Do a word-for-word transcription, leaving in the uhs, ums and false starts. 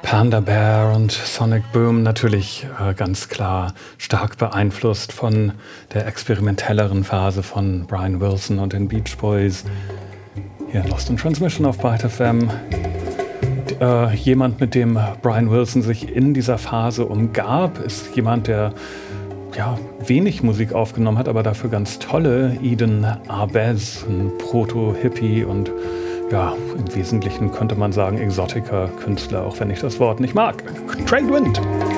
Panda Bear und Sonic Boom natürlich äh, ganz klar stark beeinflusst von der experimentelleren Phase von Brian Wilson und den Beach Boys. Hier Lost in Transmission auf Byte F M. Äh, jemand, mit dem Brian Wilson sich in dieser Phase umgab, ist jemand, der ja, wenig Musik aufgenommen hat, aber dafür ganz tolle. Eden Arbez, ein Proto-Hippie und ja, im Wesentlichen könnte man sagen Exotica-Künstler, auch wenn ich das Wort nicht mag. Trade Wind!